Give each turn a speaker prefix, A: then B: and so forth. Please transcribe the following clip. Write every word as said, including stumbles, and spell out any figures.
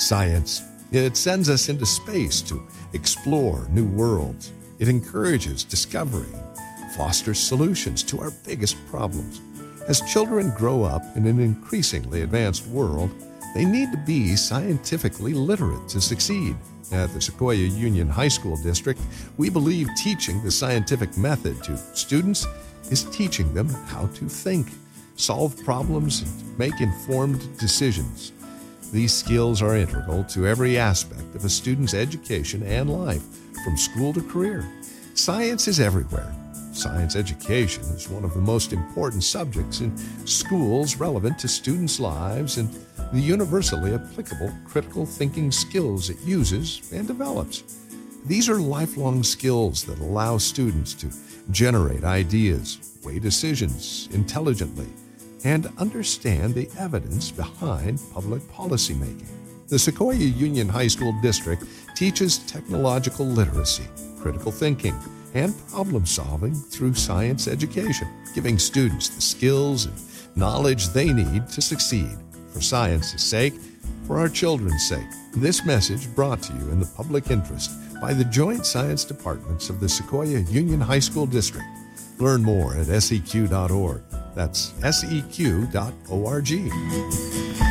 A: Science. It sends us into space to explore new worlds. It encourages discovery, fosters solutions to our biggest problems. As children grow up in an increasingly advanced world, they need to be scientifically literate to succeed. At the Sequoia Union High School District, we believe teaching the scientific method to students is teaching them how to think, solve problems, and make informed decisions. These skills are integral to every aspect of a student's education and life, from school to career. Science is everywhere. Science education is one of the most important subjects in schools relevant to students' lives and the universally applicable critical thinking skills it uses and develops. These are lifelong skills that allow students to generate ideas, weigh decisions intelligently, and understand the evidence behind public policy making. The Sequoia Union High School District teaches technological literacy, critical thinking, and problem solving through science education, giving students the skills and knowledge they need to succeed. For science's sake, for our children's sake. This message brought to you in the public interest by the Joint Science Departments of the Sequoia Union High School District. Learn more at S E Q dot org. That's S E Q dot org.